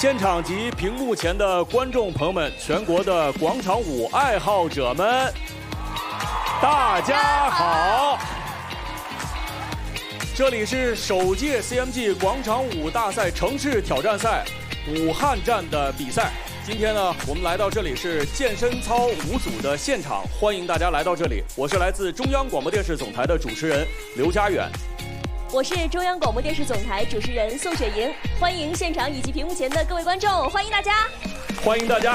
现场及屏幕前的观众朋友们，全国的广场舞爱好者们，大家好！这里是首届 CMG 广场舞大赛城市挑战赛武汉站的比赛。今天呢，我们来到这里是健身操舞组的现场，欢迎大家来到这里。我是来自中央广播电视总台的主持人刘佳远。 我是中央广播电视总台主持人宋雪莹，欢迎现场以及屏幕前的各位观众，欢迎大家！ 欢迎大家！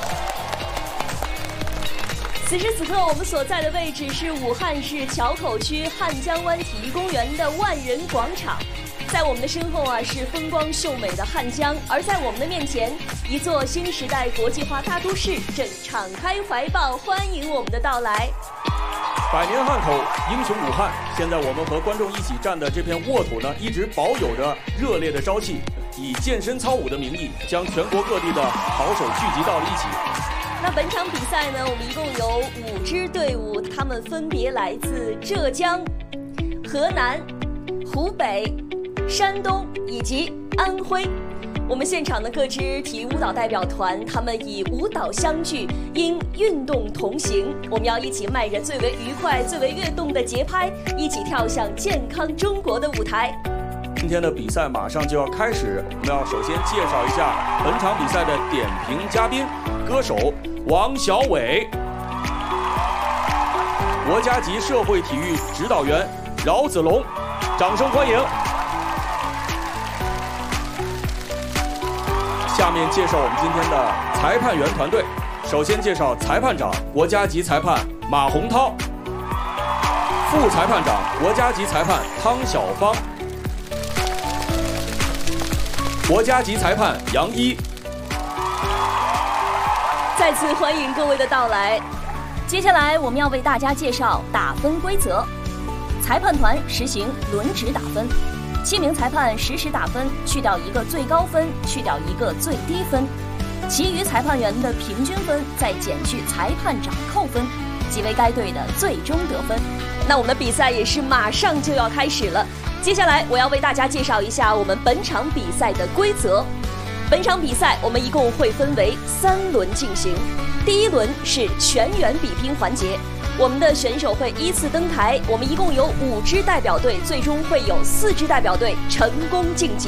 此时此刻，我们所在的位置是武汉市硚口区汉江湾体育公园的万人广场。在我们的身后是风光秀美的汉江，而在我们的面前，一座新时代国际化大都市正敞开怀抱欢迎我们的到来。 百年汉口，英雄武汉。现在我们和观众一起站的这片沃土呢，一直保有着热烈的朝气，以健身操舞的名义，将全国各地的好手聚集到了一起。 那本场比赛呢，我们一共有5支队伍，他们分别来自浙江、河南、湖北、山东以及安徽。我们现场的各支体育舞蹈代表团，他们以舞蹈相聚，因运动同行。我们要一起迈着最为愉快、最为跃动的节拍，一起跳向健康中国的舞台。 今天的比赛马上就要开始，我们要首先介绍一下本场比赛的点评嘉宾，歌手王小伟，国家级社会体育指导员饶子龙，掌声欢迎。下面介绍我们今天的裁判员团队。首先介绍裁判长，国家级裁判马洪涛；副裁判长，国家级裁判汤晓芳；国家级裁判杨一。 再次欢迎各位的到来。接下来我们要为大家介绍打分规则。裁判团实行轮值打分。7名裁判实时打分，去掉一个最高分，去掉一个最低分，其余裁判员的平均分再减去裁判长扣分，即为该队的最终得分。那我们的比赛也是马上就要开始了。接下来我要为大家介绍一下我们本场比赛的规则。本场比赛我们一共会分为3轮进行。第1轮是全员比拼环节，我们的选手会依次登台，我们一共有5支代表队，最终会有4支代表队成功晋级。